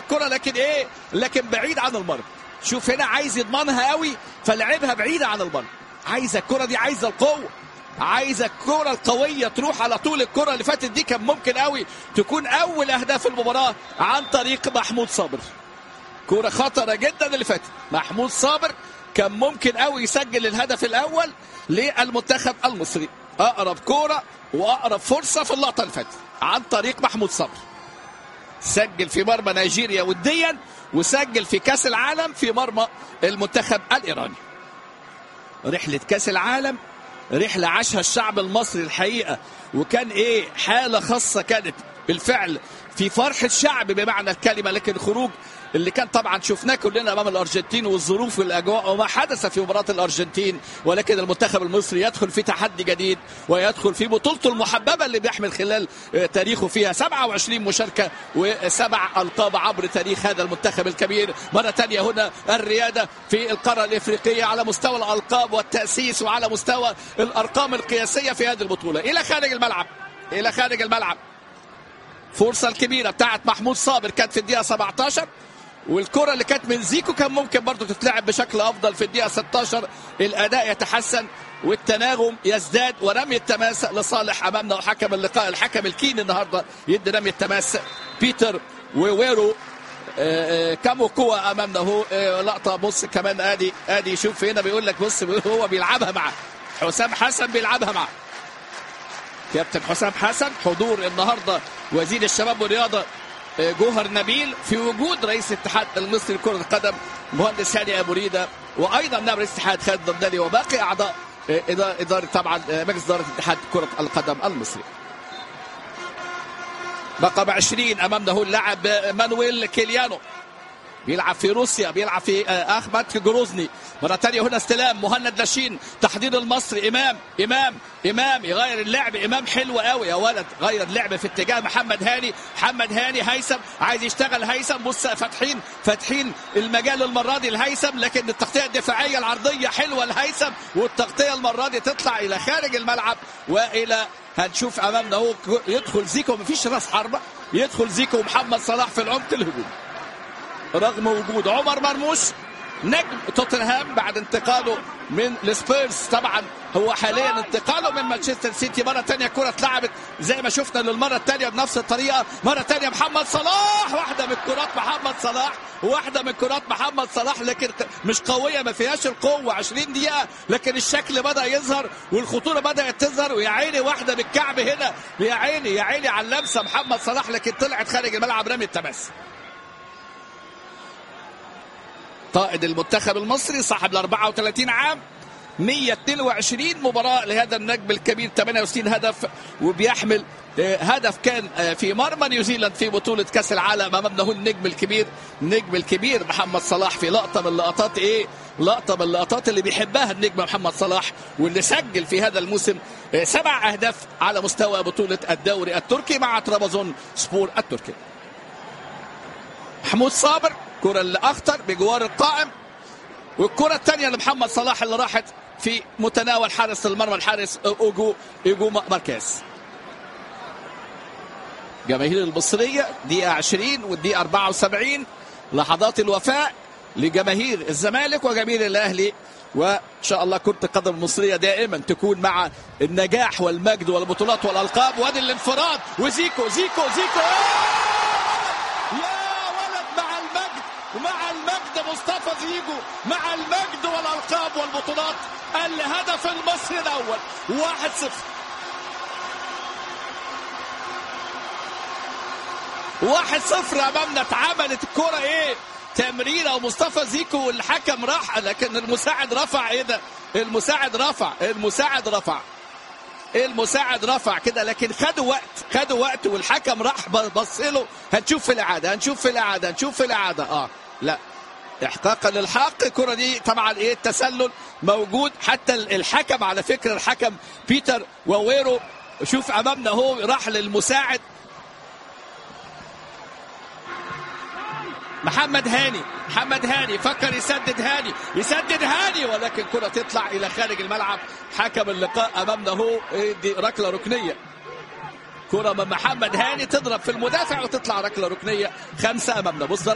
الكره لكن بعيد عن المرمى. شوف هنا عايز يضمنها قوي فلعبها بعيده عن المرمى. عايزه الكره دي، عايزه القوه، عايزه الكره القويه تروح على طول. الكره اللي فاتت دي كان ممكن قوي تكون اول اهداف المباراه عن طريق محمود صابر. كره خطره جدا اللي فاتت. محمود صابر كان ممكن قوي يسجل الهدف الاول للمنتخب المصري. اقرب كوره واقرب فرصه في اللقطه اللي فاتت عن طريق محمود صابر. سجل في مرمى نيجيريا وديا، وسجل في كاس العالم في مرمى المنتخب الايراني. رحله كاس العالم رحله عاشها الشعب المصري الحقيقه، وكان حاله خاصه كانت بالفعل في فرح الشعب بمعنى الكلمه. لكن الخروج اللي كان طبعا شفناه كلنا امام الارجنتين والظروف والاجواء وما حدث في مباراه الارجنتين، ولكن المنتخب المصري يدخل في تحدي جديد ويدخل في بطولته المحببه اللي بيحمل خلال تاريخه فيها 27 مشاركه و7 القاب عبر تاريخ هذا المنتخب الكبير. مره ثانيه هنا الرياده في القاره الافريقيه على مستوى الالقاب والتاسيس وعلى مستوى الارقام القياسيه في هذه البطوله. الى خارج الملعب، الى خارج الملعب. فرصه الكبيره بتاعت محمود صابر كانت في الدقيقه 17، والكرة اللي كانت من زيكو كان ممكن برضو تتلعب بشكل أفضل في الدقيقة 16. الأداء يتحسن والتناغم يزداد، ورمي التماس لصالح أمامنا وحكم اللقاء. الحكم الكين النهاردة يدي رمي التماس بيتر وويرو كاموكوا أمامنا. هو لقطة بص كمان آدي شوف هنا بيقول لك بص هو بيلعبها مع حسام حسن، بيلعبها مع كابتن حسام حسن. حضور النهاردة وزير الشباب والرياضة جوهر نبيل في وجود رئيس الاتحاد المصري لكرة القدم مهندس هاني أبو ريدة، وأيضا نائب رئيس الاتحاد خالد الضمداني، وباقي أعضاء إدارة طبعا مجلس إدارة اتحاد كرة القدم المصري. رقم 20 أمامنا هو اللاعب مانويل كيليانو، بيلعب في روسيا، بيلعب في احمد جروزني. مره ثانيه هنا استلام مهند لاشين، تحضير المصري. امام يغير اللعب. امام حلو قوي يا ولد، غير اللعب في اتجاه محمد هاني. هيثم عايز يشتغل. هيثم بص فاتحين المجال المره دي لهيثم، لكن التغطيه الدفاعيه العرضيه حلوه لهيثم، والتغطيه المره دي تطلع الى خارج الملعب والى هنشوف امامنا هو يدخل زيكو. مفيش راس حربه، يدخل زيكو ومحمد صلاح في العمق الهجومي رغم وجود عمر مرموش نجم توتنهام بعد انتقاله من السبيرز. طبعا هو حاليا انتقاله من مانشستر سيتي. مره ثانيه كره اتلعبت زي ما شفنا للمره الثانيه بنفس الطريقه. مره ثانيه محمد صلاح، واحده من كرات محمد صلاح لكن مش قويه، ما فيهاش القوه. 20 دقيقه لكن الشكل بدا يظهر والخطوره بدات تظهر. ويا عيني واحده بالكعب هنا، يا عيني على اللمسه محمد صلاح، لكن طلعت خارج الملعب رمي التماس. قائد المنتخب المصري صاحب ال 34 عام، 122 مباراة لهذا النجم الكبير، 68 هدف، وبيحمل هدف كان في مرمى نيوزيلاند في بطولة كأس العالم. أمامنا هو النجم الكبير محمد صلاح في لقطة من اللقطات اللي بيحبها النجم محمد صلاح، واللي سجل في هذا الموسم 7 أهداف على مستوى بطولة الدوري التركي مع طرابزون سبور التركي. محمود صابر كرة اللي أخطر بجوار القائم، والكرة الثانية لمحمد صلاح اللي راحت في متناول حارس المرمى الحارس إيجو ماركيز. جماهير المصرية دقيقة 20 والدقيقة 74 لحظات الوفاء لجماهير الزمالك وجماهير الأهلي، وإن شاء الله كرة القدم المصرية دائما تكون مع النجاح والمجد والبطولات والألقاب. وادي الانفراد وزيكو مع المجد مصطفى زيكو مع المجد والألقاب والبطولات. الهدف المصري الأول 1-0 أمامنا. اتعملت الكرة تمريرة ومصطفى زيكو والحكم راح، لكن المساعد رفع. المساعد رفع كده، لكن خدوا وقت والحكم راح بص له. هنشوف في الإعادة. لا احقاقا للحق. الكرة دي طبعا التسلل موجود، حتى الحكم على فكرة الحكم بيتر وويرو. شوف امامنا هو راح للمساعد محمد هاني فكر يسدد هاني ولكن كرة تطلع الى خارج الملعب. حكم اللقاء امامنا هو دي ركلة ركنية. كرة من محمد هاني تضرب في المدافع وتطلع ركلة ركنية. 5 امامنا. بص